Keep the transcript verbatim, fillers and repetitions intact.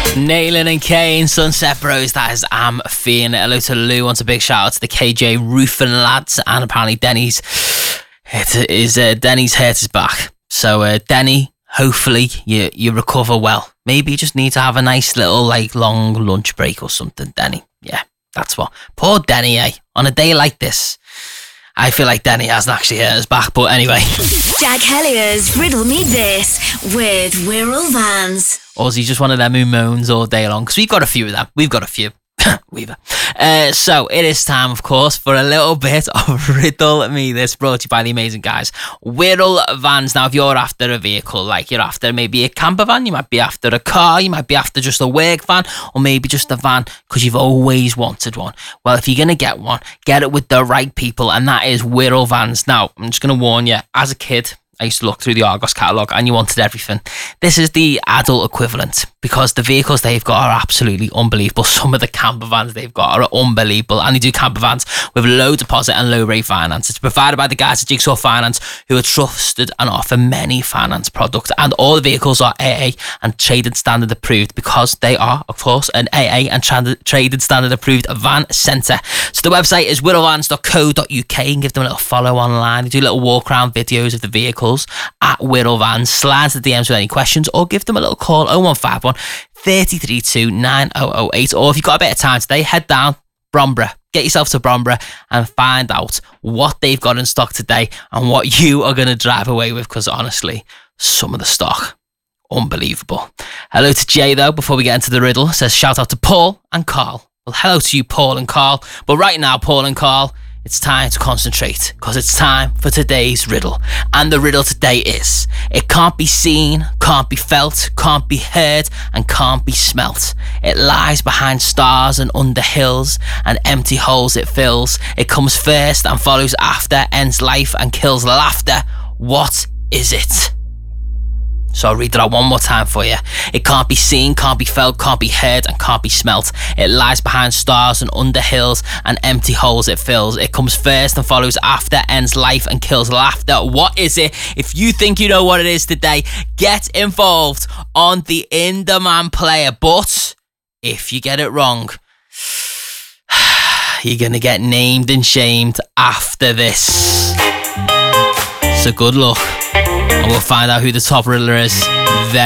Nayland and Kane, Sunset Bros, that is I'm Feeling It. Hello to Lou, wants a big shout out to the K J Roofing lads, and apparently Denny's it is uh, Denny's hurt his back. So uh, Denny, hopefully you you recover well. Maybe you just need to have a nice little like long lunch break or something, Denny. Yeah, that's what. Poor Denny, eh? On a day like this, I feel like Denny hasn't actually hurt his back, but anyway. Jack Hellier's Riddle Me This with Wirral Vans. Or is he just one of them who moans all day long? Because we've got a few of them. We've got a few. Weaver. Uh, so it is time, of course, for a little bit of Riddle Me This, brought to you by the amazing guys Wirral Vans. Now, if you're after a vehicle, like you're after maybe a camper van, you might be after a car, you might be after just a work van, or maybe just a van because you've always wanted one. Well, if you're going to get one, get it with the right people, and that is Wirral Vans. Now, I'm just going to warn you, as a kid, I used to look through the Argos catalogue and you wanted everything. This is the adult equivalent because the vehicles they've got are absolutely unbelievable. Some of the camper vans they've got are unbelievable, and they do camper vans with low deposit and low rate finance. It's provided by the guys at Jigsaw Finance, who are trusted and offer many finance products, and all the vehicles are A A and Trade Standard approved because they are, of course, an A A and Trade Standard approved van centre. So the website is wirral vans dot co dot U K. You can give them a little follow online. They do little walk around videos of the vehicles at Wirral Vans. Slide to the D Ms with any questions or give them a little call oh one five one, three three two, nine oh oh eight, or if you've got a bit of time today, head down Bromborough, get yourself to Bromborough and find out what they've got in stock today and what you are going to drive away with, because honestly, some of the stock, unbelievable. Hello to Jay though, before we get into the riddle. Says shout out to Paul and Carl. Well, hello to you, Paul and Carl, but right now, Paul and Carl, it's time to concentrate because it's time for today's riddle. And the riddle today is: it can't be seen, can't be felt, can't be heard, and can't be smelt. It lies behind stars and under hills, and empty holes it fills. It comes first and follows after, ends life and kills laughter. What is it? So I'll read it out one more time for you. It can't be seen, can't be felt, can't be heard, and can't be smelt. It lies behind stars and under hills, and empty holes it fills. It comes first and follows after, ends life and kills laughter. What is it? If you think you know what it is today, get involved on the In Demand player. But if you get it wrong, you're going to get named and shamed after this. So good luck. And we'll find out who the top riddler is very